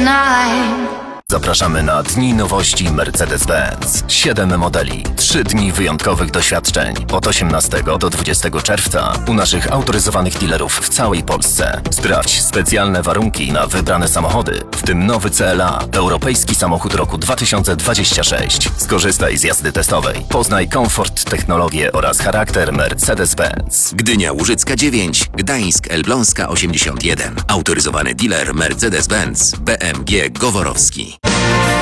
night. Zapraszamy na Dni Nowości Mercedes-Benz. 7 modeli, 3 dni wyjątkowych doświadczeń od 18 do 20 czerwca u naszych autoryzowanych dealerów w całej Polsce. Sprawdź specjalne warunki na wybrane samochody, w tym nowy CLA, europejski samochód roku 2026. Skorzystaj z jazdy testowej. Poznaj komfort, technologię oraz charakter Mercedes-Benz. Gdynia Łużycka 9, Gdańsk Elbląska 81. Autoryzowany dealer Mercedes-Benz BMG Goworowski.